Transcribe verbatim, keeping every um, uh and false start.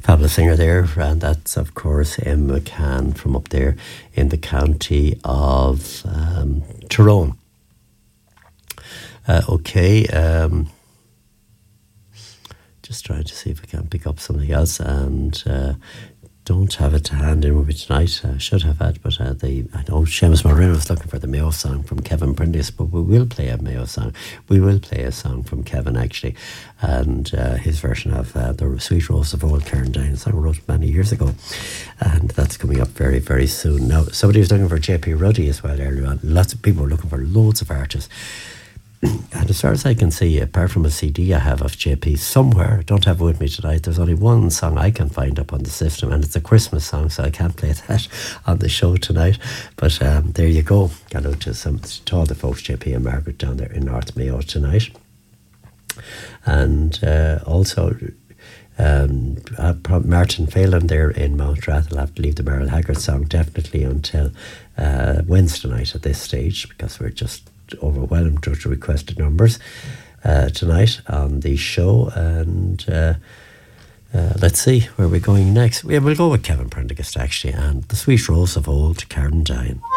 fabulous singer there, and that's of course Emma McCann from up there in the county of um, Tyrone. Uh, okay, um, just trying to see if I can pick up something else, and uh, don't have it to hand in with me tonight. I should have had, but uh, the I know Seamus Moreno was looking for the Mayo song from Kevin Prentice, but we will play a Mayo song. We will play a song from Kevin, actually, and uh, his version of uh, The Sweet Rose of Old Carndine, a song I wrote many years ago, and that's coming up very, very soon. Now, somebody was looking for J P Ruddy as well earlier on. Lots of people were looking for loads of artists. And as far as I can see, apart from a C D I have of J P somewhere, I don't have it with me tonight, there's only one song I can find up on the system, and it's a Christmas song, so I can't play that on the show tonight. But um, there you go. Got out to, some, to all the folks, J P and Margaret, down there in North Mayo tonight. And uh, also um, uh, Martin Phelan there in Mount Rath will have to leave the Merrill Haggard song definitely until uh, Wednesday night at this stage, because we're just overwhelmed with the requested numbers uh, tonight on the show. And uh, uh, let's see where we're going next. We, we'll go with Kevin Prendergast, actually, and The Sweet Rose of Old Carndine.